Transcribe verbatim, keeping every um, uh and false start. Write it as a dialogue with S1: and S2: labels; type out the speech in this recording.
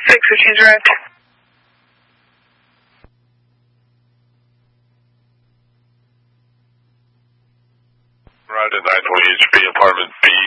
S1: six fifteen direct.
S2: Right at nine twenty H P, apartment B